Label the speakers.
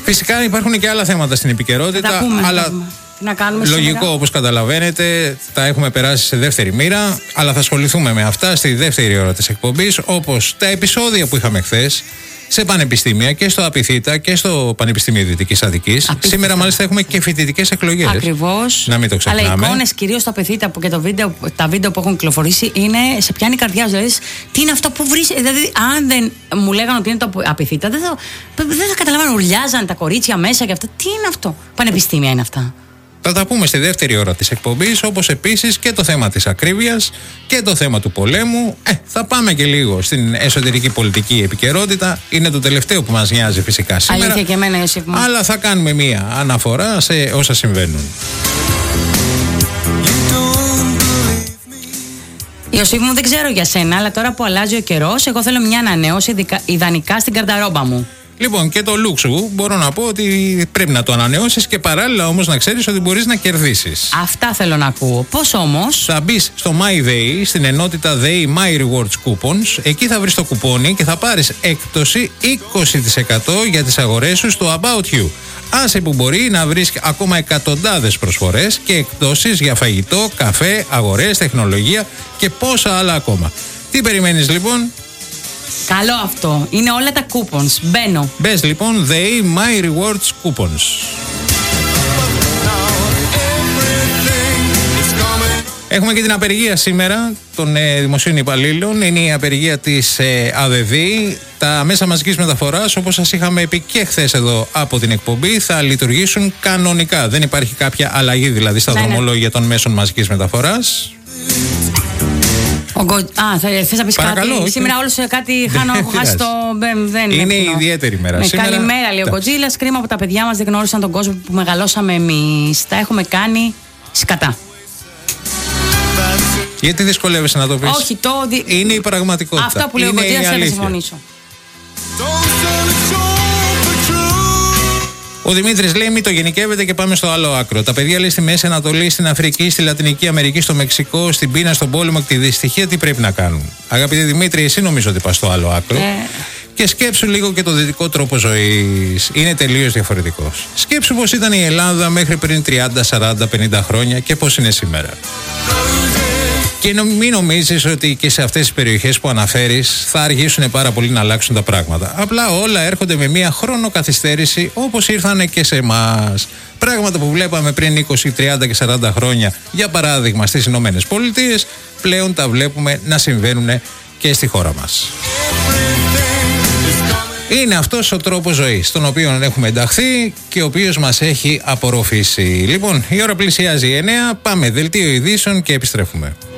Speaker 1: Φυσικά υπάρχουν και άλλα θέματα στην επικαιρότητα, αλλά
Speaker 2: να κάνουμε
Speaker 1: λογικό όπως καταλαβαίνετε, τα έχουμε περάσει σε δεύτερη μοίρα, αλλά θα ασχοληθούμε με αυτά στη δεύτερη ώρα της εκπομπής, όπως τα επεισόδια που είχαμε χθες σε πανεπιστήμια και στο Απιθύτα και στο Πανεπιστήμιο Δυτικής Αττικής. Σήμερα μάλιστα έχουμε και φοιτητικές εκλογές. Ακριβώς. Να μην το ξεχνάμε.
Speaker 2: Αλλά οι εικόνες κυρίως στο Απιθύτα και τα βίντεο που έχουν κυκλοφορήσει είναι σε πιάνει η καρδιά. Δηλαδή, τι είναι αυτό που βρίσκει. Δηλαδή, αν δεν μου λέγανε ότι είναι το Απιθύτα, δεν θα καταλάβαινε. Ουρλιάζαν τα κορίτσια μέσα και αυτά. Τι είναι αυτό. Πανεπιστήμια είναι αυτά.
Speaker 1: Θα τα πούμε στη δεύτερη ώρα της εκπομπής, όπως επίσης και το θέμα της ακρίβειας και το θέμα του πολέμου. Θα πάμε και λίγο στην εσωτερική πολιτική επικαιρότητα. Είναι το τελευταίο που μας νοιάζει φυσικά σήμερα.
Speaker 2: Αλήθεια και εμένα, Ιωσήφ μου.
Speaker 1: Αλλά θα κάνουμε μία αναφορά σε όσα συμβαίνουν.
Speaker 2: Ιωσήφ μου, δεν ξέρω για σένα, αλλά τώρα που αλλάζει ο καιρός, εγώ θέλω μια ανανέωση ιδανικά στην καρνταρόμπα μου.
Speaker 1: Λοιπόν, και το look σου μπορώ να πω ότι πρέπει να το ανανεώσεις και παράλληλα όμως να ξέρεις ότι μπορείς να κερδίσεις.
Speaker 2: Αυτά θέλω να ακούω. Πώς όμως?
Speaker 1: Θα μπεις στο MyDay, στην ενότητα Day My Rewards Coupons. Εκεί θα βρεις το κουπόνι και θα πάρεις έκπτωση 20% για τις αγορές σου στο About You. Άσε που μπορεί να βρεις ακόμα εκατοντάδες προσφορές και εκπτώσεις για φαγητό, καφέ, αγορές, τεχνολογία και πόσα άλλα ακόμα. Τι περιμένεις λοιπόν?
Speaker 2: Καλό αυτό. Είναι όλα τα coupons. Μπαίνω.
Speaker 1: Μπες λοιπόν They My Rewards Coupons. Έχουμε και την απεργία σήμερα των δημοσίων υπαλλήλων. Είναι η απεργία της ΑΔΔ. Τα μέσα μαζικής μεταφοράς, όπως σας είχαμε πει και χθες εδώ από την εκπομπή, θα λειτουργήσουν κανονικά. Δεν υπάρχει κάποια αλλαγή δηλαδή στα δρομολόγια των μέσων μαζικής μεταφοράς.
Speaker 2: Θες να πεις
Speaker 1: Παρακαλώ,
Speaker 2: κάτι? Σήμερα όλους κάτι έχω χάσει το...
Speaker 1: Είναι η ιδιαίτερη μέρα σήμερα.
Speaker 2: Καλημέρα, λέει ο Κοντζίλας. Κρίμα που τα παιδιά μας δεν γνώρισαν τον κόσμο που μεγαλώσαμε εμείς. Τα έχουμε κάνει σκατά.
Speaker 1: Γιατί δυσκολεύεσαι να το πεις?
Speaker 2: Όχι,
Speaker 1: είναι η πραγματικότητα.
Speaker 2: Αυτά που λέει ο Κοντζίλας θα συμφωνήσω.
Speaker 1: Ο Δημήτρης λέει: μην το γενικεύετε και πάμε στο άλλο άκρο. Τα παιδιά λέει στη Μέση Ανατολή, στην Αφρική, στη Λατινική Αμερική, στο Μεξικό, στην πείνα, στον πόλεμο και τη δυστυχία, τι πρέπει να κάνουν? Αγαπητέ Δημήτρη, εσύ νομίζω ότι πας στο άλλο άκρο. Και σκέψου λίγο και το δυτικό τρόπο ζωής. Είναι τελείως διαφορετικός. Σκέψου πώς ήταν η Ελλάδα μέχρι πριν 30, 40, 50 χρόνια και πώς είναι σήμερα. Και μην νομίζεις ότι και σε αυτές τις περιοχές που αναφέρεις θα αργήσουν πάρα πολύ να αλλάξουν τα πράγματα. Απλά όλα έρχονται με μία χρονοκαθυστέρηση, όπως ήρθανε και σε εμάς. Πράγματα που βλέπαμε πριν 20, 30 και 40 χρόνια, για παράδειγμα στις Ηνωμένες Πολιτείες, πλέον τα βλέπουμε να συμβαίνουν και στη χώρα μας. Είναι αυτός ο τρόπος ζωής, τον οποίο έχουμε ενταχθεί και ο οποίος μας έχει απορροφήσει. Λοιπόν, η ώρα πλησιάζει 9, πάμε δελτίο ειδήσεων και επιστρέφουμε.